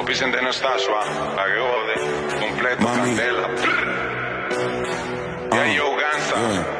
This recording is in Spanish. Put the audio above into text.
Vicente no está suave, la que jode, completo, Mami. candela. Ya yo, Ganza.